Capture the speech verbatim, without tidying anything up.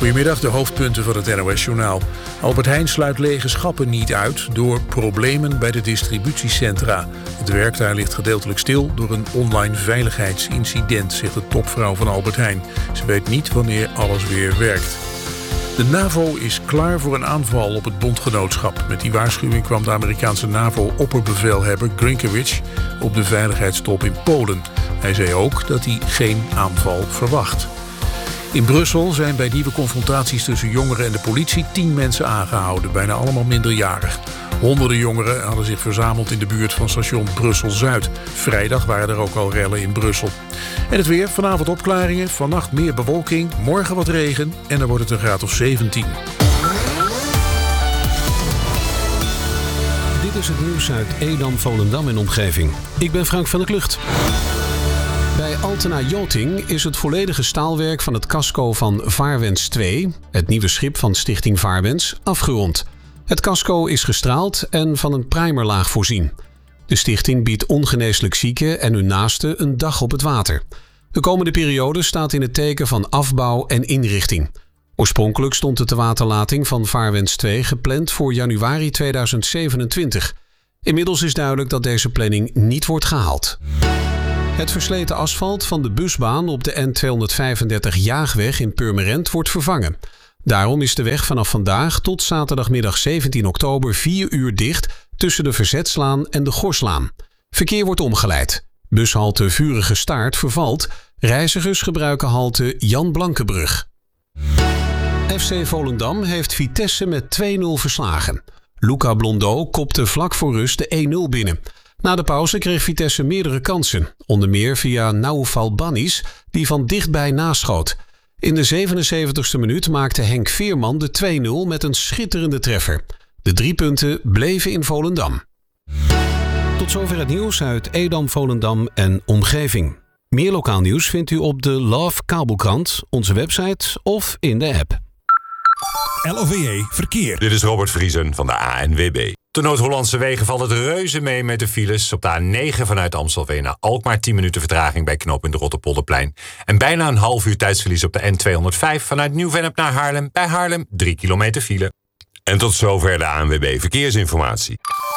Goedemiddag, de hoofdpunten van het N O S-journaal. Albert Heijn sluit lege schappen niet uit door problemen bij de distributiecentra. Het werk daar ligt gedeeltelijk stil door een online veiligheidsincident, zegt de topvrouw van Albert Heijn. Ze weet niet wanneer alles weer werkt. De NAVO is klaar voor een aanval op het bondgenootschap. Met die waarschuwing kwam de Amerikaanse NAVO-opperbevelhebber Grinkiewicz op de veiligheidstop in Polen. Hij zei ook dat hij geen aanval verwacht. In Brussel zijn bij nieuwe confrontaties tussen jongeren en de politie tien mensen aangehouden, bijna allemaal minderjarig. Honderden jongeren hadden zich verzameld in de buurt van station Brussel-Zuid. Vrijdag waren er ook al rellen in Brussel. En het weer, vanavond opklaringen, vannacht meer bewolking, morgen wat regen en dan wordt het een graad of zeventien. Dit is het nieuws uit Edam, Volendam en omgeving. Ik ben Frank van der Klucht. Bij Altena Yachting is het volledige staalwerk van het casco van Vaarwens twee, het nieuwe schip van Stichting Vaarwens, afgerond. Het casco is gestraald en van een primerlaag voorzien. De stichting biedt ongeneeslijk zieken en hun naasten een dag op het water. De komende periode staat in het teken van afbouw en inrichting. Oorspronkelijk stond de tewaterlating van Vaarwens twee gepland voor januari tweeduizend zevenentwintig. Inmiddels is duidelijk dat deze planning niet wordt gehaald. Het versleten asfalt van de busbaan op de N tweehonderdvijfendertig Jaagweg in Purmerend wordt vervangen. Daarom is de weg vanaf vandaag tot zaterdagmiddag zeventien oktober vier uur dicht tussen de Verzetslaan en de Gorslaan. Verkeer wordt omgeleid. Bushalte Vurige Staart vervalt. Reizigers gebruiken halte Jan Blankenbrug. F C Volendam heeft Vitesse met twee nul verslagen. Luca Blondeau kopte vlak voor rust de één nul binnen. Na de pauze kreeg Vitesse meerdere kansen, onder meer via Naoufal Bannis, die van dichtbij naschoot. In de zevenenzeventigste minuut maakte Henk Veerman de twee nul met een schitterende treffer. De drie punten bleven in Volendam. Tot zover het nieuws uit Edam, Volendam en omgeving. Meer lokaal nieuws vindt u op de Love Kabelkrant, onze website of in de app. L O V E Verkeer. Dit is Robert Vriesen van de A N W B. Op de Noord-Hollandse wegen valt het reuze mee met de files. Op de A negen vanuit Amstelveen naar Alkmaar tien minuten vertraging bij knooppunt Rotterpolderplein. En bijna een half uur tijdsverlies op de N tweehonderdvijf vanuit Nieuw-Vennep naar Haarlem. Bij Haarlem drie kilometer file. En tot zover de A N W B Verkeersinformatie.